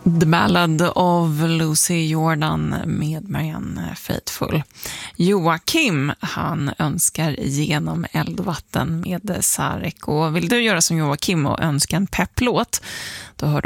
The Ballad of Lucy Jordan med Marianne Faithfull. Joakim, han önskar Genom eld och vatten med Sarek. Och vill du göra som Joakim och önska en pepplåt, då hör